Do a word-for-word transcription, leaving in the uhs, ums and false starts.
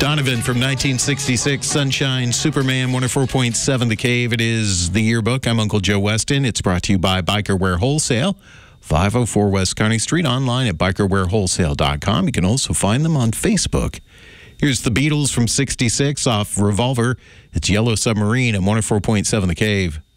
Donovan from nineteen sixty-six, Sunshine, Superman, one oh four point seven The Cave. It is the yearbook. I'm Uncle Joe Weston. It's brought to you by Biker Wear Wholesale, five oh four West Kearney Street, online at biker wear wholesale dot com. You can also find them on Facebook. Here's the Beatles from sixty-six off Revolver. It's Yellow Submarine at one oh four point seven The Cave.